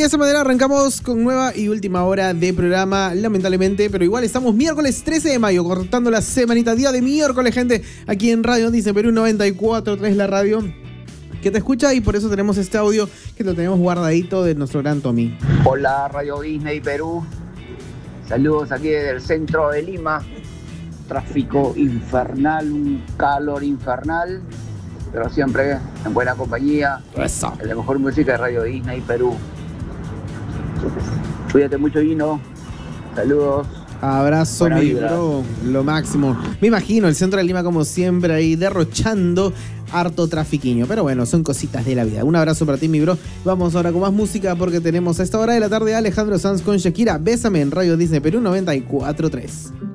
de esa manera arrancamos con nueva y última hora de programa, lamentablemente, pero igual estamos miércoles 13 de mayo, cortando la semanita, día de miércoles, gente, aquí en Radio Disney Perú 94.3, la radio que te escucha, y por eso tenemos este audio que lo tenemos guardadito de nuestro gran Tommy. Hola, Radio Disney Perú. Saludos aquí desde el centro de Lima. Tráfico infernal, un calor infernal, pero siempre en buena compañía. Eso. La mejor música de Radio Disney Perú. Cuídate mucho, Gino. Saludos. Abrazo, Buena mi vibra. bro, lo máximo. Me imagino el centro de Lima como siempre ahí derrochando harto trafiquiño, pero bueno, son cositas de la vida. Un abrazo para ti, mi bro. Vamos ahora con más música porque tenemos a esta hora de la tarde a Alejandro Sanz con Shakira. Bésame en Radio Disney Perú 94.3.